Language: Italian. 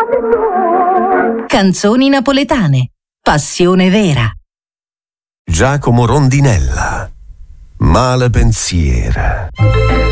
Canzoni napoletane. Passione vera. Giacomo Rondinella. Male pensiero.